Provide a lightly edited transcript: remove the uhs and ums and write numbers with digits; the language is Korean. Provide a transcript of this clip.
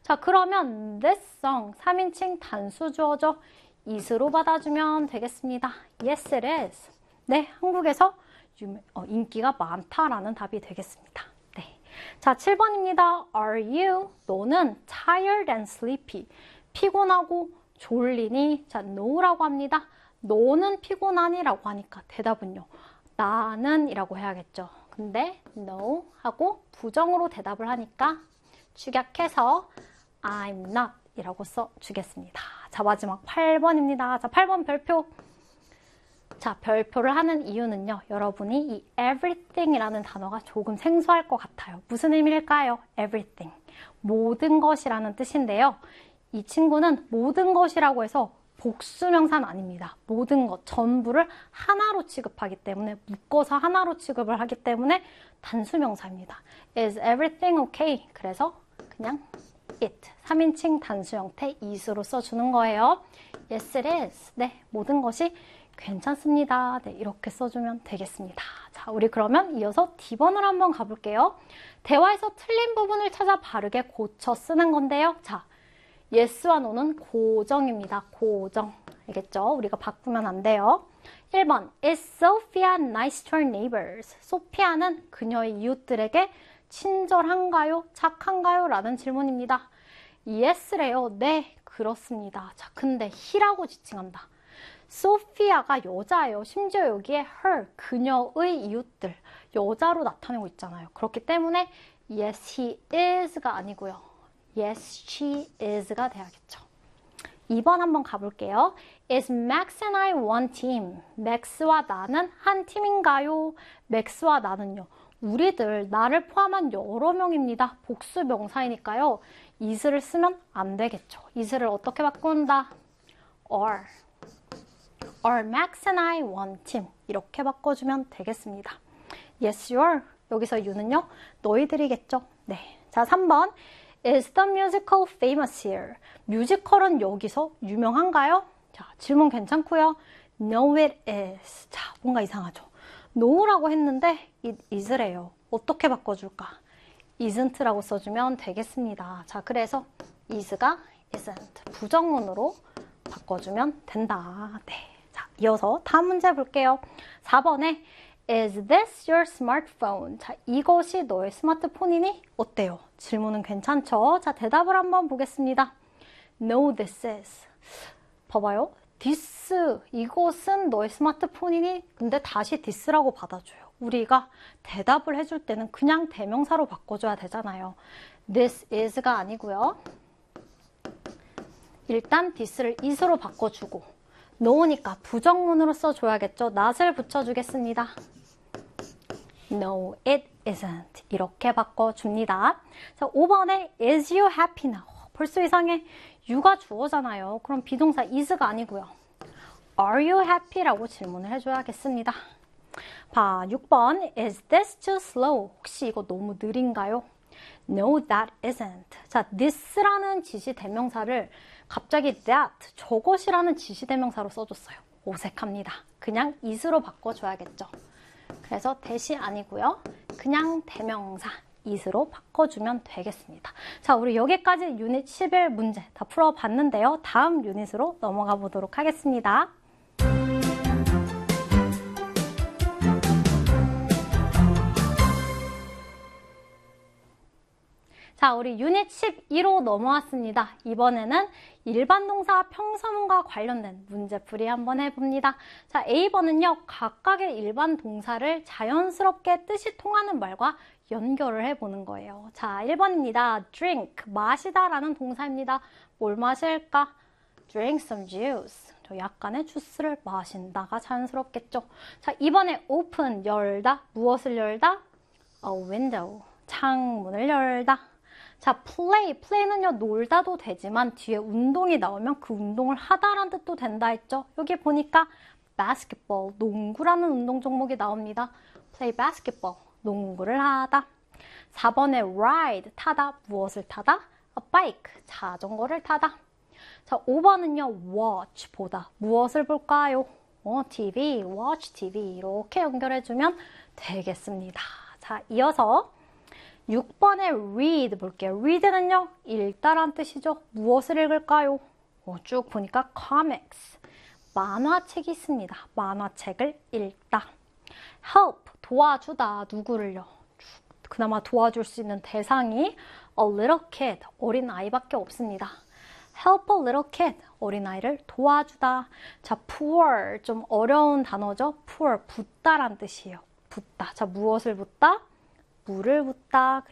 자, 그러면 this song 3인칭 단수 주어죠. is로 받아주면 되겠습니다. Yes, it is. 네, 한국에서 인기가 많다라는 답이 되겠습니다. 네. 자, 7번입니다. Are you? 너는 tired and sleepy. 피곤하고 졸리니? 자, no라고 합니다. 너는 피곤하니라고 하니까 대답은요. 나는 이라고 해야겠죠. 근데 no 하고 부정으로 대답을 하니까 축약해서 I'm not 이라고 써주겠습니다. 자, 마지막 8번입니다. 자, 8번 별표. 자, 별표를 하는 이유는요. 여러분이 이 everything 이라는 단어가 조금 생소할 것 같아요. 무슨 의미일까요? everything. 모든 것이라는 뜻인데요. 이 친구는 모든 것이라고 해서 복수명사는 아닙니다. 모든 것, 전부를 하나로 취급하기 때문에 묶어서 하나로 취급을 하기 때문에 단수명사입니다. Is everything okay? 그래서 그냥 it, 3인칭 단수 형태 is로 써주는 거예요. Yes, it is. 네, 모든 것이 괜찮습니다. 네, 이렇게 써주면 되겠습니다. 자, 우리 그러면 이어서 D번으로 한번 가볼게요. 대화에서 틀린 부분을 찾아 바르게 고쳐 쓰는 건데요. 자, yes와 no는 고정입니다. 고정. 알겠죠? 우리가 바꾸면 안 돼요. 1번, Is Sophia nice to her neighbors? 소피아는 그녀의 이웃들에게 친절한가요? 착한가요? 라는 질문입니다. Yes래요. 네, 그렇습니다. 자, 근데 he라고 지칭한다. 소피아가 여자예요. 심지어 여기에 her, 그녀의 이웃들, 여자로 나타내고 있잖아요. 그렇기 때문에 yes, he is가 아니고요. Yes, she is가 돼야겠죠. 2번 한번 가볼게요. Is Max and I one team? 맥스와 나는 한 팀인가요? 맥스와 나는요. 우리들, 나를 포함한 여러 명입니다. 복수 명사이니까요. is를 쓰면 안 되겠죠. is를 어떻게 바꾼다? Are Max and I one team? 이렇게 바꿔주면 되겠습니다. Yes, you're. 여기서 you는요. 너희들이겠죠. 네. 자, 3번. Is the musical famous here? 뮤지컬은 여기서 유명한가요? 자, 질문 괜찮고요. No, it is. 자, 뭔가 이상하죠? no라고 했는데 it is래요. 어떻게 바꿔줄까? isn't라고 써주면 되겠습니다. 자, 그래서 is가 isn't. 부정문으로 바꿔주면 된다. 네. 자, 이어서 다음 문제 볼게요. 4번에 Is this your smartphone? 자, 이것이 너의 스마트폰이니? 어때요? 질문은 괜찮죠? 자, 대답을 한번 보겠습니다. No, this is. 봐봐요. this, 이것은 너의 스마트폰이니? 근데 다시 this라고 받아줘요. 우리가 대답을 해줄 때는 그냥 대명사로 바꿔줘야 되잖아요. This is가 아니고요. 일단 this를 is로 바꿔주고 no니까 부정문으로 써줘야겠죠. not을 붙여주겠습니다. No, it isn't. 이렇게 바꿔줍니다. 자, 5번에 is you happy now? 벌써 이상해. you가 주어잖아요. 그럼 비동사 is가 아니고요. Are you happy? 라고 질문을 해줘야겠습니다. 봐, 6번 is this too slow? 혹시 이거 너무 느린가요? No, that isn't. 자, this라는 지시대명사를 갑자기 that, 저것이라는 지시대명사로 써줬어요. 어색합니다. 그냥 is로 바꿔줘야겠죠. 그래서 that이 아니고요. 그냥 대명사 is로 바꿔주면 되겠습니다. 자, 우리 여기까지 유닛 11 문제 다 풀어봤는데요. 다음 유닛으로 넘어가 보도록 하겠습니다. 자, 우리 유닛 12로 넘어왔습니다. 이번에는 일반 동사 평서문과 관련된 문제풀이 한번 해봅니다. 자, A번은요. 각각의 일반 동사를 자연스럽게 뜻이 통하는 말과 연결을 해보는 거예요. 자, 1번입니다. drink, 마시다 라는 동사입니다. 뭘 마실까? drink some juice. 저 약간의 주스를 마신다가 자연스럽겠죠. 자, 2번에 open, 열다. 무엇을 열다? A window, 창문을 열다. 자, play는요, 놀다도 되지만 뒤에 운동이 나오면 그 운동을 하다라는 뜻도 된다 했죠. 여기 보니까 basketball, 농구라는 운동 종목이 나옵니다. play basketball, 농구를 하다. 4번에 ride, 타다, 무엇을 타다? a bike, 자전거를 타다. 자, 5번은요, watch, 보다. 무엇을 볼까요? TV, watch TV. 이렇게 연결해주면 되겠습니다. 자, 이어서 6번의 read 볼게요. read는요, 읽다란 뜻이죠. 무엇을 읽을까요? 쭉 보니까 comics, 만화책이 있습니다. 만화책을 읽다. help, 도와주다. 누구를요? 그나마 도와줄 수 있는 대상이 a little kid, 어린 아이밖에 없습니다. help a little kid, 어린 아이를 도와주다. 자, pour, 좀 어려운 단어죠. pour, 붓다란 뜻이에요. 붓다. 자, 무엇을 붓다? 물을 붓다.